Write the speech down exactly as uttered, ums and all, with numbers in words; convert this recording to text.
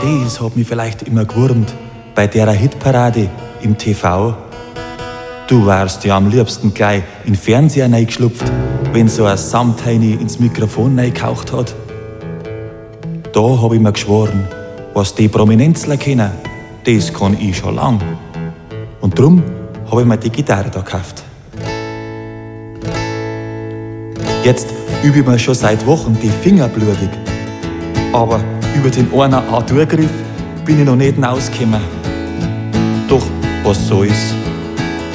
das hat mich vielleicht immer gewurmt, bei der Hitparade im T V. Du wärst ja am liebsten gleich in den Fernseher reingeschlupft, wenn so ein Samtheini ins Mikrofon reingehaucht hat. Da hab ich mir geschworen, was die Prominenzler kennen, das kann ich schon lang. Und drum hab ich mir die Gitarre da gekauft. Jetzt übe ich mir schon seit Wochen die Finger blutig. Aber über den einen A-Dur-Griff bin ich noch nicht hinausgekommen. Doch was soll's?